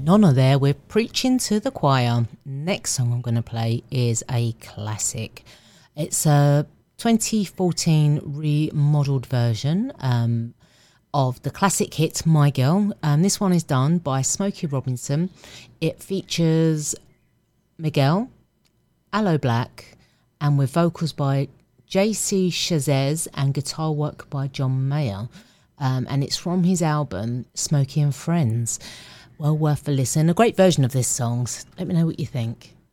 Nonna there, we're preaching to the choir. Next song I'm going to play is a classic. It's a 2014 remodeled version of the classic hit My Girl. This one is done by Smokey Robinson. It features Miguel, Aloe Blacc, and with vocals by JC Chazez and guitar work by John Mayer. And it's from his album Smokey and Friends. Well worth a listen. A great version of this song. Let me know what you think.